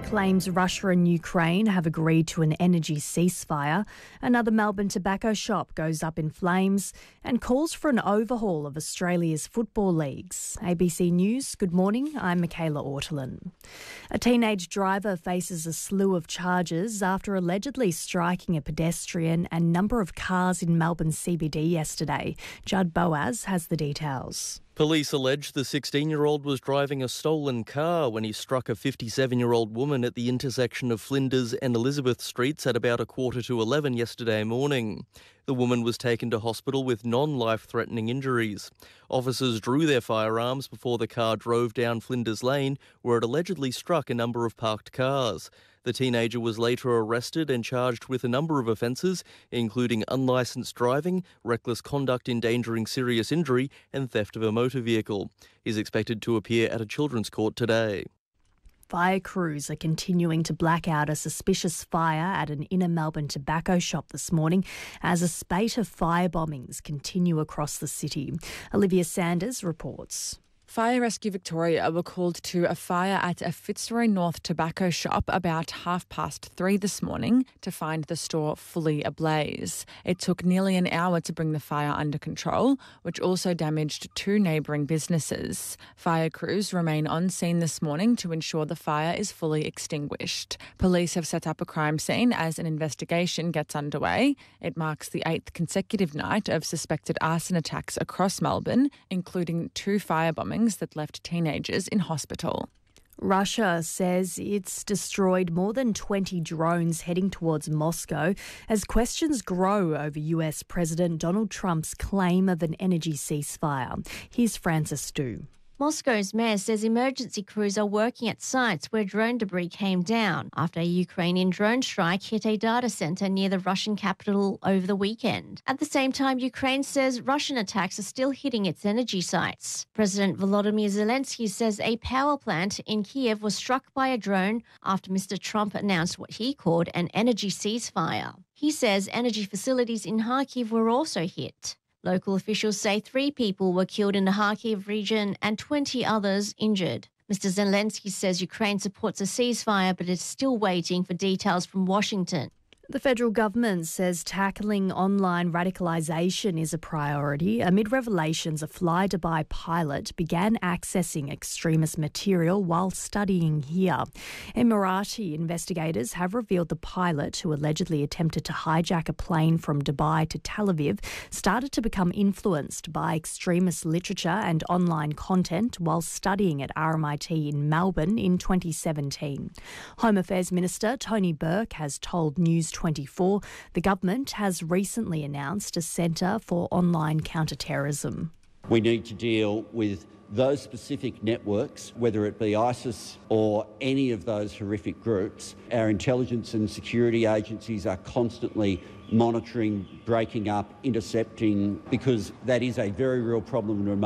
claims Russia and Ukraine have agreed to an energy ceasefire. Another Melbourne tobacco shop goes up in flames and calls for an overhaul of Australia's football leagues. ABC News, good morning, I'm Michaela Ortolin. A teenage driver faces a slew of charges after allegedly striking a pedestrian and number of cars in Melbourne CBD yesterday. Judd Boaz has the details. Police allege the 16-year-old was driving a stolen car when he struck a 57-year-old woman at the intersection of Flinders and Elizabeth Streets at about 11:45 yesterday morning. The woman was taken to hospital with non-life-threatening injuries. Officers drew their firearms before the car drove down Flinders Lane, where it allegedly struck a number of parked cars. The teenager was later arrested and charged with a number of offences, including unlicensed driving, reckless conduct endangering serious injury and theft of a motor vehicle. He's expected to appear at a children's court today. Fire crews are continuing to black out a suspicious fire at an inner Melbourne tobacco shop this morning as a spate of fire bombings continue across the city. Olivia Sanders reports. Fire Rescue Victoria were called to a fire at a Fitzroy North tobacco shop about 3:30 this morning to find the store fully ablaze. It took nearly an hour to bring the fire under control, which also damaged two neighbouring businesses. Fire crews remain on scene this morning to ensure the fire is fully extinguished. Police have set up a crime scene as an investigation gets underway. It marks the 8th consecutive night of suspected arson attacks across Melbourne, including 2 fire bombings that left teenagers in hospital. Russia says it's destroyed more than 20 drones heading towards Moscow as questions grow over US President Donald Trump's claim of an energy ceasefire. Here's Francis Du. Moscow's mayor says emergency crews are working at sites where drone debris came down after a Ukrainian drone strike hit a data center near the Russian capital over the weekend. At the same time, Ukraine says Russian attacks are still hitting its energy sites. President Volodymyr Zelensky says a power plant in Kiev was struck by a drone after Mr. Trump announced what he called an energy ceasefire. He says energy facilities in Kharkiv were also hit. Local officials say 3 people were killed in the Kharkiv region and 20 others injured. Mr. Zelensky says Ukraine supports a ceasefire but is still waiting for details from Washington. The federal government says tackling online radicalisation is a priority amid revelations a Fly Dubai pilot began accessing extremist material while studying here. Emirati investigators have revealed the pilot, who allegedly attempted to hijack a plane from Dubai to Tel Aviv, started to become influenced by extremist literature and online content while studying at RMIT in Melbourne in 2017. Home Affairs Minister Tony Burke has told News 24 the government has recently announced a centre for online counter-terrorism. We need to deal with those specific networks, whether it be ISIS or any of those horrific groups. Our intelligence and security agencies are constantly monitoring, breaking up, intercepting, because that is a very real problem.